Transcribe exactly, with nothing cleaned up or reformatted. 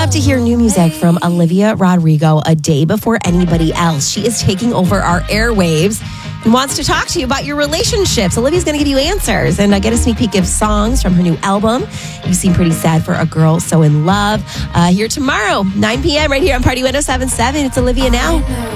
love to hear new music from Olivia Rodrigo a day before anybody else. She is taking over our airwaves and wants to talk to you about your relationships. Olivia's going to give you answers and uh, get a sneak peek of songs from her new album. You seem pretty sad for a girl so in love. Uh, here tomorrow, nine p.m. right here on Party one oh seven point seven. It's Olivia now.